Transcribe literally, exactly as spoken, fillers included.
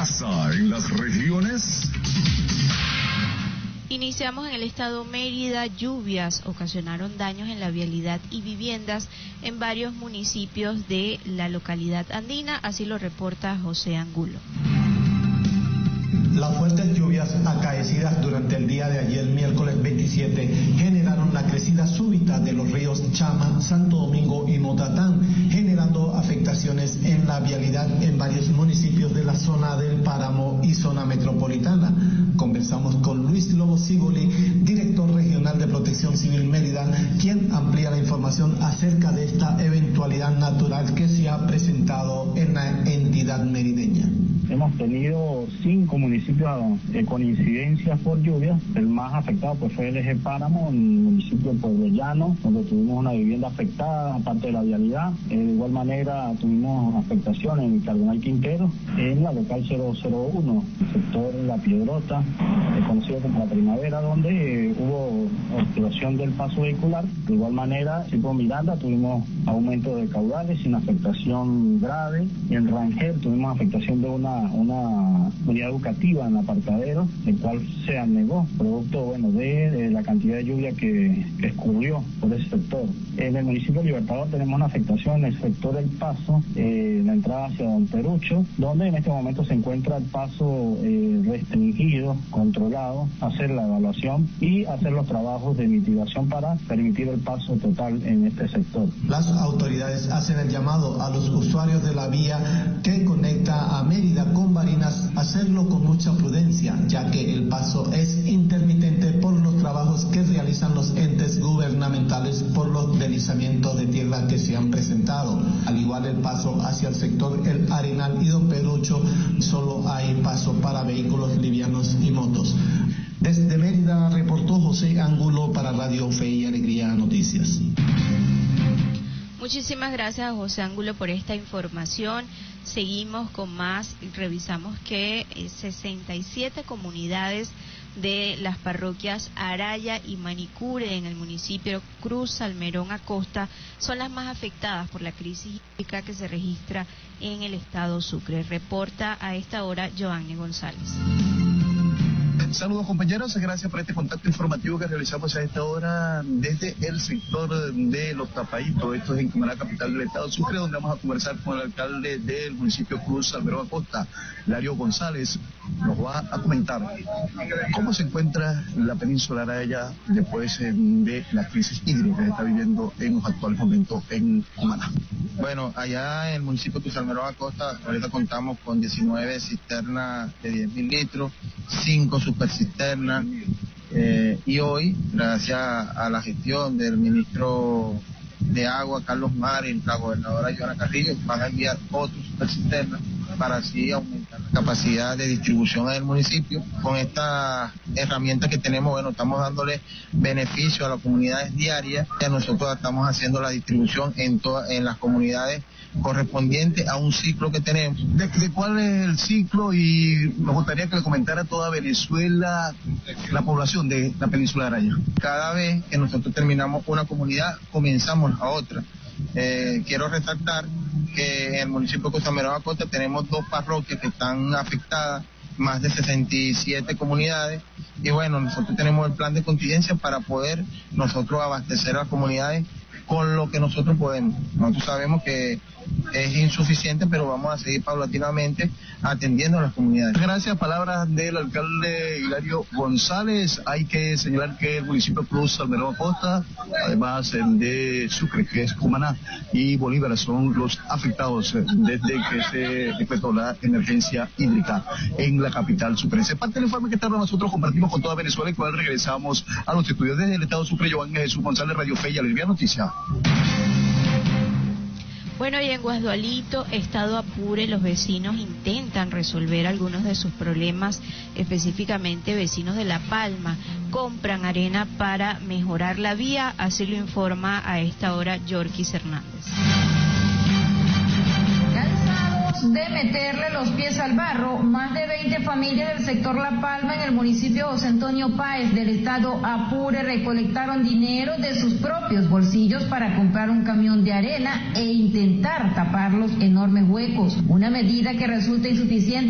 pasa en las regiones? Iniciamos en el estado Mérida. Lluvias ocasionaron daños en la vialidad y viviendas en varios municipios de la localidad andina, así lo reporta José Angulo. Las fuertes lluvias acaecidas durante el día de ayer, miércoles veintisiete, generaron la crecida súbita de los ríos Chama, Santo Domingo y Motatán, generando afectaciones en la vialidad en varios municipios de la zona del Páramo y zona metropolitana. Conversamos con Luis Lobo Ciboli, director regional de Protección Civil Mérida, quien amplía la información acerca de esta eventualidad natural que se ha presentado en la entidad merideña. Hemos tenido cinco municipios eh, con incidencias por lluvias. El más afectado pues fue el eje Páramo, en el municipio de Pueblo Llano, donde tuvimos una vivienda afectada, aparte de la vialidad. Eh, de igual manera tuvimos afectación en el Cardenal Quintero, en la local cero cero uno, el sector La Piedrota, eh, conocido como La Primavera, donde eh, hubo obstrucción del paso vehicular. De igual manera, en Miranda tuvimos aumento de caudales sin afectación grave. Y en Rangel tuvimos afectación de una una unidad educativa en apartadero, el cual se anegó, producto bueno de, de la cantidad de lluvia que, que escurrió por ese sector. En el municipio de Libertador tenemos una afectación en el sector El Paso, eh, la entrada hacia Don Perucho, donde en este momento se encuentra el paso eh, restringido, controlado, hacer la evaluación y hacer los trabajos de mitigación para permitir el paso total en este sector. Las autoridades hacen el llamado a los usuarios de la vía que conecta a Mérida con Barinas, hacerlo con mucha prudencia, ya que el paso es intermitente por los trabajos que realizan los entes gubernamentales por los deslizamientos de tierra que se han presentado. Al igual el paso hacia el sector El Arenal y Don Perucho, solo hay paso para vehículos livianos y motos. Desde Mérida reportó José Angulo para Radio Fe y Alegría Noticias. Muchísimas gracias a José Angulo por esta información. Seguimos con más. Revisamos que sesenta y siete comunidades de las parroquias Araya y Manicure en el municipio Cruz Salmerón Acosta son las más afectadas por la crisis hídrica que se registra en el estado Sucre. Reporta a esta hora Giovanni González. Saludos compañeros, gracias por este contacto informativo que realizamos a esta hora desde el sector de Los Tapaitos. Esto es en Cumaná, capital del estado Sucre, donde vamos a conversar con el alcalde del municipio Cruz Salmerón Acosta, Lario González. Nos va a comentar cómo se encuentra la península Araya después de la crisis hídrica que está viviendo en los actuales momentos en Cumaná. Bueno, allá en el municipio de Cruz Salmerón Acosta, ahorita contamos con diecinueve cisternas de diez mil litros, cinco supercisternas, eh, y hoy, gracias a la gestión del ministro de Agua, Carlos Mar, y la gobernadora Joana Carrillo, van a enviar otros supercisternas para así aumentar la capacidad de distribución en el municipio. Con esta herramienta que tenemos, bueno, estamos dándole beneficio a las comunidades diarias, ya nosotros estamos haciendo la distribución en todas en las comunidades correspondiente a un ciclo que tenemos. ¿De, de cuál es el ciclo? Y nos gustaría que le comentara a toda Venezuela la población de la península de Araya. Cada vez que nosotros terminamos una comunidad, comenzamos a otra. Eh, quiero resaltar que en el municipio de Cruz Salmerón Acosta tenemos dos parroquias que están afectadas, más de sesenta y siete comunidades, y bueno, nosotros tenemos el plan de contingencia para poder nosotros abastecer a las comunidades con lo que nosotros podemos. Nosotros sabemos que es insuficiente, pero vamos a seguir paulatinamente atendiendo a las comunidades. Gracias, palabras del alcalde Hilario González. Hay que señalar que el municipio Cruz Salmerón Acosta, además de Sucre, que es Cumaná, y Bolívar son los afectados desde que se decretó la emergencia hídrica en la capital sucrense. Parte del informe que esta hora nosotros compartimos con toda Venezuela, y cual regresamos a los estudios desde el estado Sucre. Giovanni Jesús González, Radio Fe y Alegría Noticia. Bueno, y en Guasdualito, estado Apure, los vecinos intentan resolver algunos de sus problemas, específicamente vecinos de La Palma, compran arena para mejorar la vía, así lo informa a esta hora Yorkis Hernández. De meterle los pies al barro, más de veinte familias del sector La Palma en el municipio José Antonio Páez del estado Apure recolectaron dinero de sus propios bolsillos para comprar un camión de arena e intentar tapar los enormes huecos, una medida que resulta insuficiente